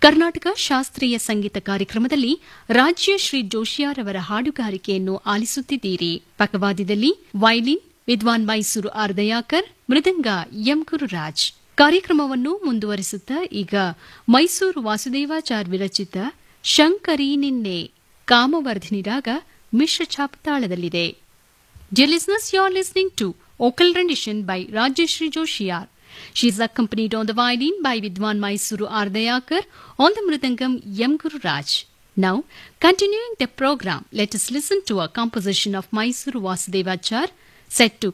ಕರ್ನಾಟಕ ಶಾಸ್ತ್ರೀಯ ಸಂಗೀತ ಕಾರ್ಯಕ್ರಮದಲ್ಲಿ ರಾಜ್ಯಶ್ರೀ ಜೋಶಿಯಾರ್ ಅವರ ಹಾಡುಗಾರಿಕೆಯನ್ನು ಆಲಿಸುತ್ತಿದ್ದೀರಿ. ಪಕ್ಕವಾದ್ಯದಲ್ಲಿ ವೈಲಿನ್ ವಿದ್ವಾನ್ ಮೈಸೂರು ಆರ್ ದಯಾಕರ್, ಮೃದಂಗ ಎಂ ಗುರುರಾಜ್. ಕಾರ್ಯಕ್ರಮವನ್ನು ಮುಂದುವರಿಸುತ್ತಾ ಈಗ ಮೈಸೂರು ವಾಸುದೇವಾಚಾರ್ ವಿರಚಿತ ಶಂಕರಿ ನಿನ್ನೆ ಕಾಮವರ್ಧಿನಿ ರಾಗ ಮಿಶ್ರ ಛಾಪತಾಳದಲ್ಲಿದೆ. Dear listeners, you are listening to vocal rendition by Rajyashree Joshiyar. She is accompanied on the violin by Vidwan Mysuru Ardayakar, on the mridangam M. Guru Raj. Now, continuing the program, let us listen to a composition of Mysuru Vasudevachar set to